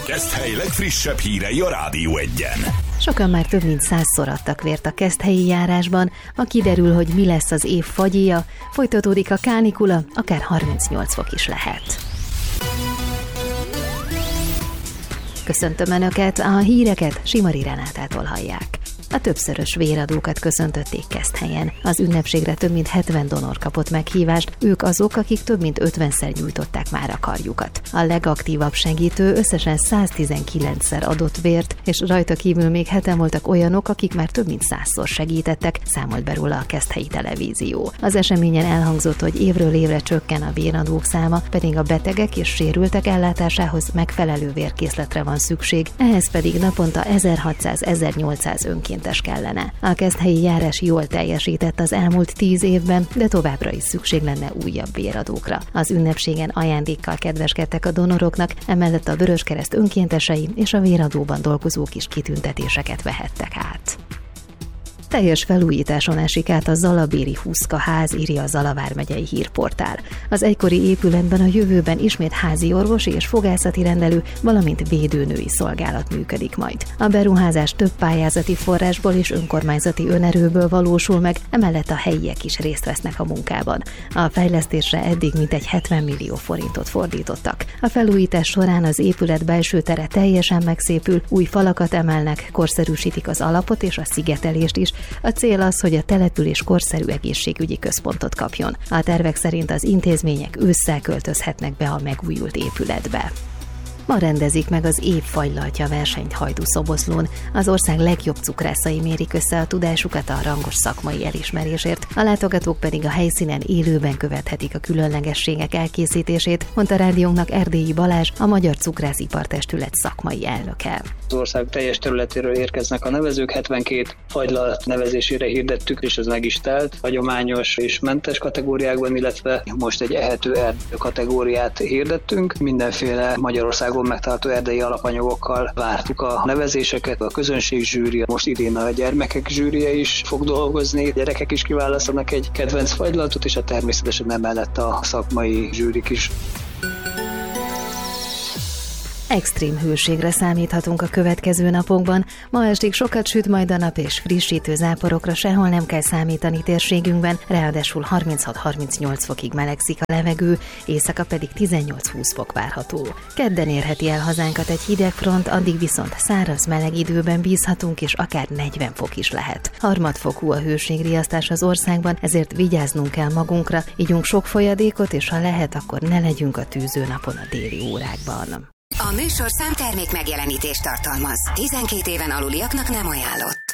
Keszthely legfrissebb hírei a Rádió 1-en. Sokan már több mint 100-szor adtak vért a keszthelyi járásban. Ma kiderül, hogy mi lesz az év fagyja, folytatódik a kánikula, akár 38 fok is lehet. Köszöntöm Önöket, a híreket Simari Renátától hallják. A többszörös véradókat köszöntötték Keszthelyen. Az ünnepségre több mint 70 donor kapott meghívást, ők azok, akik több mint 50-szer nyújtották már a karjukat. A legaktívabb segítő összesen 119-szer adott vért, és rajta kívül még heten voltak olyanok, akik már több mint 100-szor segítettek, számolt be róla a Keszthelyi Televízió. Az eseményen elhangzott, hogy évről évre csökken a véradók száma, pedig a betegek és sérültek ellátásához megfelelő vérkészletre van szükség, ehhez pedig naponta 1600-1800 önkéntes kellene. A keszthelyi járás jól teljesített az elmúlt 10 évben, de továbbra is szükség lenne újabb véradókra. Az ünnepségen ajándékkal kedveskedtek a donoroknak, emellett a Vöröskereszt önkéntesei és a véradóban dolgozók is kitüntetéseket vehettek át. Teljes felújításon esik át a Zalabéri Huszka ház, írja a Zala vármegyei hírportál. Az egykori épületben a jövőben ismét házi orvosi és fogászati rendelő, valamint védőnői szolgálat működik majd. A beruházás több pályázati forrásból és önkormányzati önerőből valósul meg, emellett a helyiek is részt vesznek a munkában. A fejlesztésre eddig mintegy 70 millió forintot fordítottak. A felújítás során az épület belső tere teljesen megszépül, új falakat emelnek, korszerűsítik az alapot és a szigetelést is. A cél az, hogy a település korszerű egészségügyi központot kapjon. A tervek szerint az intézmények ősszel költözhetnek be a megújult épületbe. Ma rendezik meg az év fagylaltja versenyt Hajdú-Szoboszlón. Az ország legjobb cukrászai mérik össze a tudásukat a rangos szakmai elismerésért, a látogatók pedig a helyszínen élőben követhetik a különlegességek elkészítését, mondta rádiónknak Erdélyi Balázs, a Magyar Cukrászipartestület szakmai elnöke. Az ország teljes területéről érkeznek a nevezők, 72 fagylalt nevezésére hirdettük, és ez meg is telt, hagyományos és mentes kategóriákban, illetve most egy ehető erdő kategóriát hirdettünk. Mindenféle Magyarországon megtalálható erdei alapanyagokkal vártuk a nevezéseket, a közönség zsűri, most idén a gyermekek zsűrije is fog dolgozni, gyerekek is kiválasztanak egy kedvenc fagylaltot, és természetesen emellett a szakmai zsűrik is. Extrém hőségre számíthatunk a következő napokban. Ma estig sokat süt majd a nap, és frissítő záporokra sehol nem kell számítani térségünkben, ráadásul 36-38 fokig melegszik a levegő, éjszaka pedig 18-20 fok várható. Kedden érheti el hazánkat egy hideg front, addig viszont száraz meleg időben bízhatunk, és akár 40 fok is lehet. Harmadfokú a hőségriasztás az országban, ezért vigyáznunk kell magunkra, igyunk sok folyadékot, és ha lehet, akkor ne legyünk a tűzőnapon a déli órákban. A műsorszám termék megjelenítést tartalmaz. 12 éven aluliaknak nem ajánlott.